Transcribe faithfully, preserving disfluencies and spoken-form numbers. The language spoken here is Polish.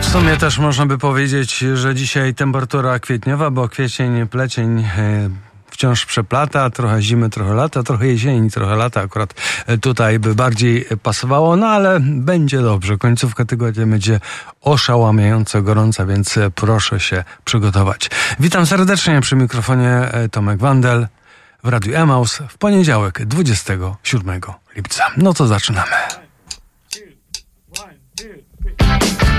W sumie też można by powiedzieć, że dzisiaj temperatura kwietniowa, bo kwiecień, plecień wciąż przeplata, trochę zimy, trochę lata, trochę jesieni, trochę lata. Akurat tutaj by bardziej pasowało, no ale będzie dobrze. Końcówka tygodnia będzie oszałamiająco gorąca, więc proszę się przygotować. Witam serdecznie przy mikrofonie Tomek Wandel w Radiu Emaus w poniedziałek dwudziestego siódmego lipca. No to zaczynamy.